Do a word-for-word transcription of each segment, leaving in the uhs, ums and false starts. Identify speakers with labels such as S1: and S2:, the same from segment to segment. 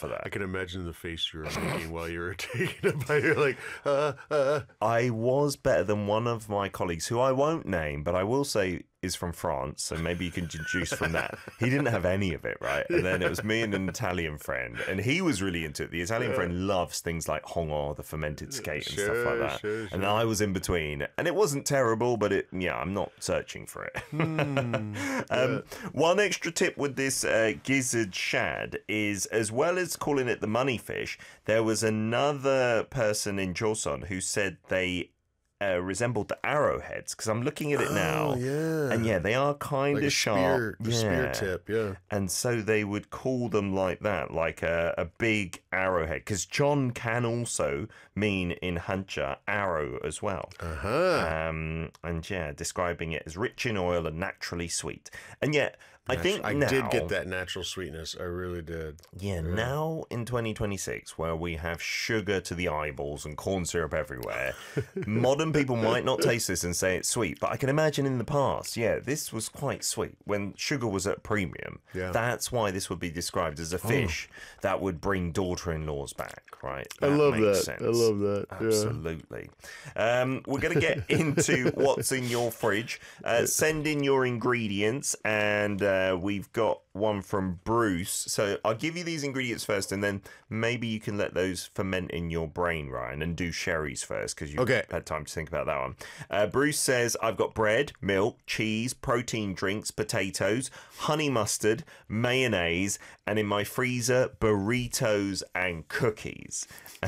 S1: for that.
S2: I can imagine the face you were making while you were taking a bite. You're like, uh, uh.
S1: I was better than one of my colleagues, who I won't name, but I will say is from France, so maybe you can deduce from that. He didn't have any of it, right? And then it was me and an Italian friend, and he was really into it. The Italian yeah. friend loves things like hongo, the fermented skate, and sure, stuff like that. Sure, sure. And I was in between, and it wasn't terrible, but it, yeah, I'm not searching for it. Mm, um, yeah. One extra tip with this uh, gizzard shad is, as well as calling it the money fish, there was another person in Joseon who said they Uh, resembled the arrowheads, because I'm looking at it
S2: oh,
S1: now,
S2: yeah.
S1: and yeah, they are kind
S2: like
S1: of sharp.
S2: Spear,
S1: yeah.
S2: spear tip, yeah.
S1: And so they would call them like that, like a, a big arrowhead, because John can also mean in Hanja arrow as well.
S2: Uh-huh.
S1: Um, and yeah, describing it as rich in oil and naturally sweet. And yet, I think
S2: I
S1: now,
S2: did get that natural sweetness. I really did.
S1: Yeah, yeah, now in twenty twenty-six, where we have sugar to the eyeballs and corn syrup everywhere, modern people might not taste this and say it's sweet, but I can imagine in the past, yeah, this was quite sweet. When sugar was at premium,
S2: yeah.
S1: that's why this would be described as a fish oh. that would bring daughter-in-laws back, right? That
S2: I love
S1: makes
S2: that.
S1: sense.
S2: I love that.
S1: Absolutely. Yeah. Um, we're going to get into what's in your fridge. Uh, send in your ingredients, and uh, Uh, we've got one from Bruce. So I'll give you these ingredients first, and then maybe you can let those ferment in your brain, Ryan, and do Sherry's first, because you've
S2: okay.
S1: had time to think about that one. Uh, Bruce says, I've got bread, milk, cheese, protein drinks, potatoes, honey mustard, mayonnaise, and in my freezer, burritos and cookies.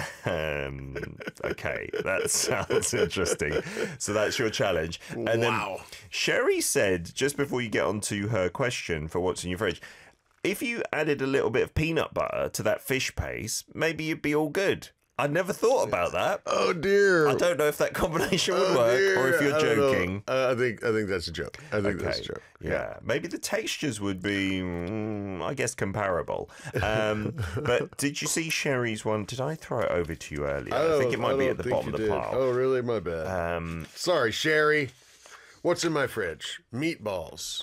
S1: um, okay, that sounds interesting. So that's your challenge. And
S2: wow.
S1: then Sherry said, just before you get on to her question for what's in your fridge, if you added a little bit of peanut butter to that fish paste, maybe you'd be all good. I'd never thought about that.
S2: Oh dear!
S1: I don't know if that combination would
S2: oh,
S1: work,
S2: dear.
S1: or if you're joking.
S2: Uh, I think I think that's a joke. I think
S1: okay.
S2: that's a joke.
S1: Yeah. yeah, maybe the textures would be, mm, I guess, comparable. Um, but did you see Sherry's one? Did I throw it over to you earlier? I,
S2: I
S1: think it might
S2: I
S1: be at the bottom of the
S2: did.
S1: pile.
S2: Oh, really? My bad.
S1: Um,
S2: Sorry, Sherry. What's in my fridge? Meatballs.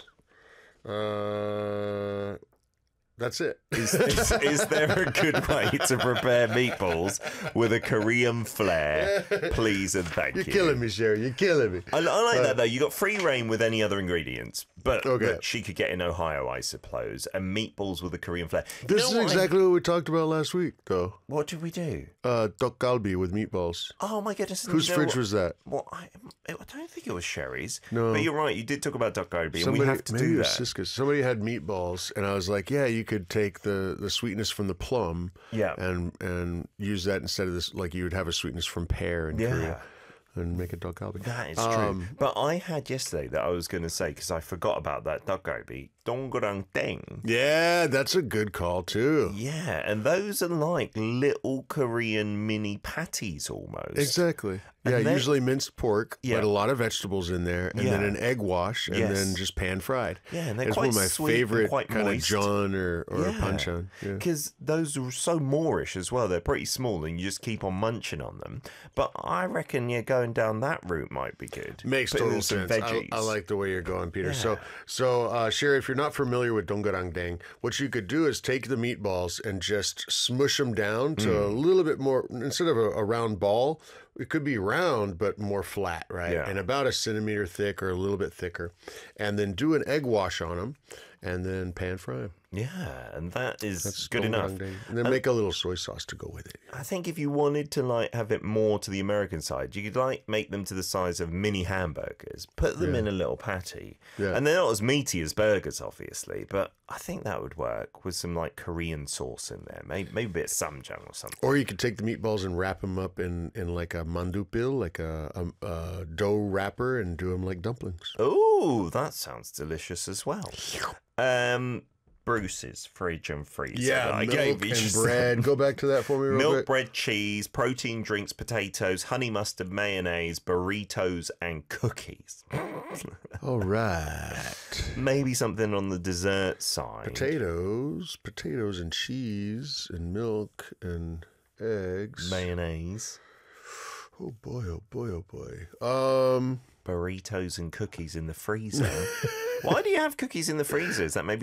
S2: Uh. That's it.
S1: Is, is, is there a good way to prepare meatballs with a Korean flair? Please and thank
S2: You're
S1: you.
S2: You're killing me, Sherry. You're killing me.
S1: I, I like
S2: uh,
S1: that, though. You got free reign with any other ingredients, but
S2: okay.
S1: that she could get in Ohio, I suppose. And meatballs with a Korean flair. You
S2: this is
S1: what
S2: exactly
S1: I...
S2: what we talked about last week, though.
S1: What did we do?
S2: Uh, tteokgalbi with meatballs.
S1: Oh, my goodness.
S2: Whose fridge
S1: what...
S2: was that?
S1: Well, I, I don't think it was Sherry's.
S2: No.
S1: But you're right. You did talk about tteokgalbi, and
S2: Somebody,
S1: we have to
S2: maybe
S1: do
S2: it was
S1: that.
S2: Siska's. Somebody had meatballs, and I was like, yeah, you could take the the sweetness from the plum
S1: yeah.
S2: and and use that instead of this, like you would have a sweetness from pear in
S1: yeah.
S2: Korea, and make a tteokgalbi.
S1: That is
S2: um,
S1: true. But I had yesterday that I was going to say, because I forgot about that tteokgalbi, donggorang-deng.
S2: Yeah, that's a good call too.
S1: Yeah, and those are like little Korean mini patties almost.
S2: Exactly. Yeah,
S1: then,
S2: usually minced pork,
S1: yeah.
S2: but a lot of vegetables in there, and
S1: yeah.
S2: then an egg wash, and
S1: yes.
S2: then just pan fried.
S1: Yeah, and they're
S2: it's
S1: quite
S2: one of my
S1: sweet
S2: favorite
S1: and quite
S2: kind
S1: moist.
S2: of John or, or
S1: yeah.
S2: panchan.
S1: Because yeah. those are so Moorish as well. They're pretty small, and you just keep on munching on them. But I reckon, yeah, going down that route might be good.
S2: Makes
S1: Put
S2: total
S1: in some
S2: sense. I,
S1: veggies.
S2: I like the way you're going, Peter.
S1: Yeah.
S2: So, so uh, Sherry, if you're not familiar with donggorang-deng, what you could do is take the meatballs and just smush them down to mm. a little bit more, instead of a, a round ball, it could be round, but more flat, right?
S1: Yeah.
S2: And about a centimeter thick or a little bit thicker. And then do an egg wash on them and then pan fry them.
S1: Yeah, and that is
S2: That's
S1: good enough.
S2: And then um, make a little soy sauce to go with it.
S1: I think if you wanted to like have it more to the American side, you could like make them to the size of mini hamburgers, put them
S2: yeah.
S1: in a little patty.
S2: Yeah.
S1: And they're not as meaty as burgers, obviously, but I think that would work with some like Korean sauce in there. Maybe, maybe a bit of samjang or something.
S2: Or you could take the meatballs and wrap them up in, in like a mandupil, like a, a, a dough wrapper, and do them like dumplings.
S1: Oh, that sounds delicious as well. Um... Bruce's fridge and freezer.
S2: Yeah,
S1: I
S2: milk
S1: gave you
S2: and bread. Go back to that for me real
S1: milk,
S2: quick.
S1: bread, cheese, protein drinks, potatoes, honey mustard, mayonnaise, burritos, and cookies.
S2: All right.
S1: Maybe something on the dessert side.
S2: Potatoes, potatoes and cheese and milk and eggs.
S1: Mayonnaise.
S2: Oh boy, oh boy, oh boy. Um,
S1: burritos and cookies in the freezer. Why do you have cookies in the freezer? Is that maybe